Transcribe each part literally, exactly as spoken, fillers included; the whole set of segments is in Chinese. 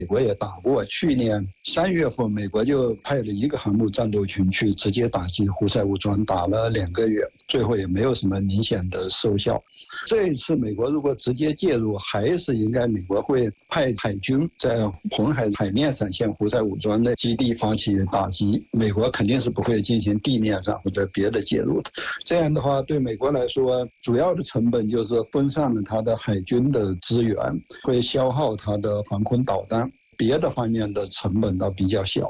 美国也打过，去年三月份，美国就派了一个航母战斗群去直接打击胡塞武装，打了两个月，最后也没有什么明显的收效。这一次美国如果直接介入，还是应该美国会派海军在红海海面上向胡塞武装的基地发起打击，美国肯定是不会进行地面上或者别的介入的。这样的话，对美国来说，主要的成本就是分散了它的海军的资源，会消耗它的防空导弹。别的方面的成本倒比较小。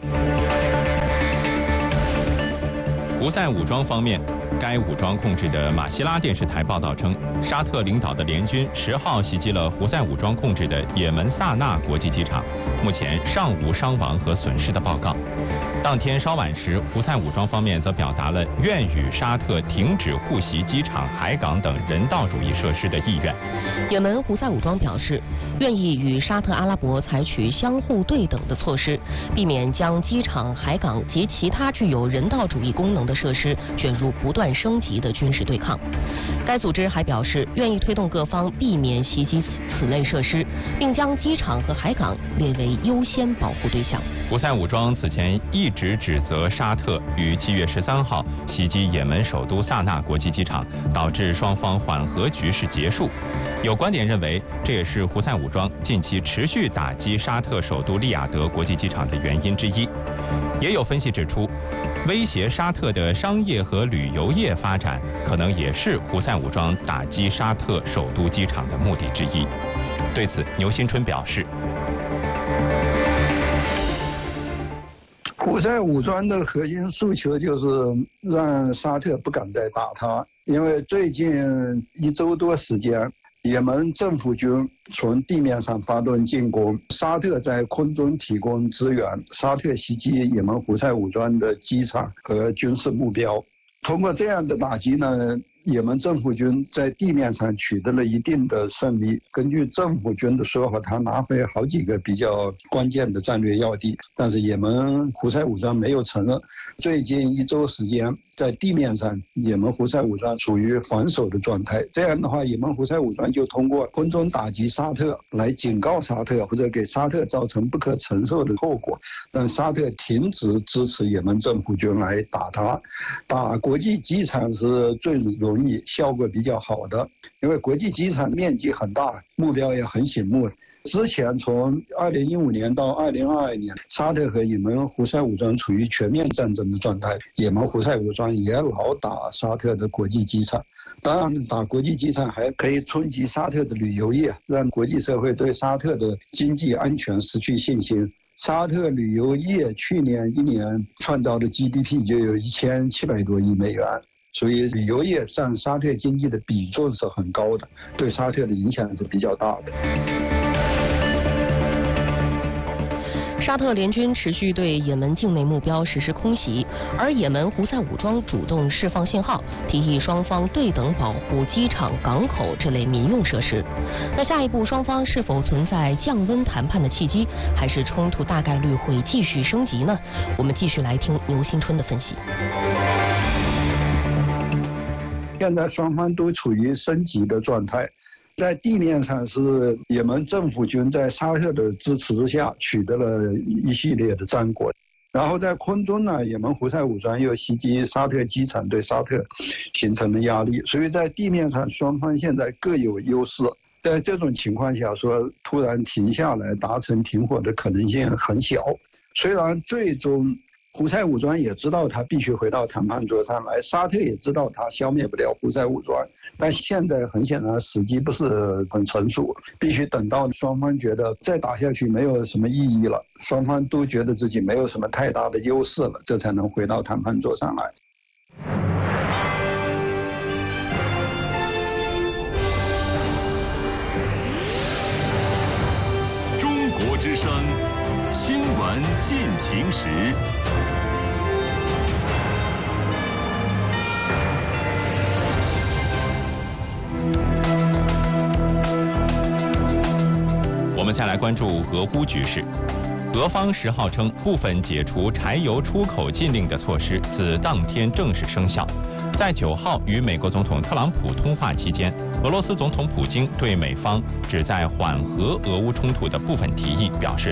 胡塞武装方面，该武装控制的马希拉电视台报道称，沙特领导的联军十号袭击了胡塞武装控制的也门萨那国际机场，目前尚无伤亡和损失的报告。当天稍晚时，胡塞武装方面则表达了愿与沙特停止互袭机场、海港等人道主义设施的意愿。 也门胡塞武装表示，愿意与沙特阿拉伯采取相互对等的措施，避免将机场、海港及其他具有人道主义功能的设施卷入不断升级的军事对抗。该组织还表示，愿意推动各方避免袭击此类设施，并将机场和海港列为优先保护对象。 胡塞武装此前一直指责沙特于七月十三号袭击也门首都萨那国际机场，导致双方缓和局势结束。有观点认为，这也是胡塞武装近期持续打击沙特首都利雅得国际机场的原因之一。也有分析指出，威胁沙特的商业和旅游业发展，可能也是胡塞武装打击沙特首都机场的目的之一。对此，牛新春表示， 胡塞武装的核心诉求就是让沙特不敢再打他，因为最近一周多时间，也门政府军从地面上发动进攻，沙特在空中提供支援，沙特袭击也门胡塞武装的机场和军事目标。通过这样的打击呢，也门政府军在地面上取得了一定的胜利。根据政府军的说法，他拿回好几个比较关键的战略要地，但是也门胡塞武装没有承认。最近一周时间，在地面上，也门胡塞武装处于防守的状态。这样的话，也门胡塞武装就通过空中打击沙特来警告沙特，或者给沙特造成不可承受的后果，让沙特停止支持也门政府军来打他。打国际机场是最容易、效果比较好的，因为国际机场面积很大，目标也很醒目。之前从二零一五年到二零二二年，沙特和也门胡塞武装处于全面战争的状态，也门胡塞武装也老打沙特的国际机场。当然，打国际机场还可以冲击沙特的旅游业，让国际社会对沙特的经济安全失去信心。沙特旅游业去年一年创造的 G D P 就有一千七百多亿美元。所以旅游业占沙特经济的比重是很高的，对沙特的影响是比较大的。 沙特联军持续对也门境内目标实施空袭，而也门胡塞武装主动释放信号，提议双方对等保护机场、港口这类民用设施。那下一步双方是否存在降温谈判的契机，还是冲突大概率会继续升级呢？我们继续来听牛新春的分析。 现在双方都处于升级的状态，在地面上是也门政府军在沙特的支持之下取得了一系列的战果，然后在空中呢，也门胡塞武装又袭击沙特机场，对沙特形成了压力，所以在地面上双方现在各有优势。在这种情况下说突然停下来达成停火的可能性很小，虽然最终胡塞武装也知道他必须回到谈判桌上来，沙特也知道他消灭不了胡塞武装，但现在很显然时机不是很成熟，必须等到双方觉得再打下去没有什么意义了，双方都觉得自己没有什么太大的优势了，这才能回到谈判桌上来。 中国之声，新闻进行时。 我们再来关注俄乌局势。俄方十号称，部分解除柴油出口禁令的措施自当天正式生效。 在九号与美国总统特朗普通话期间，俄罗斯总统普京对美方旨在缓和俄乌冲突的部分提议表示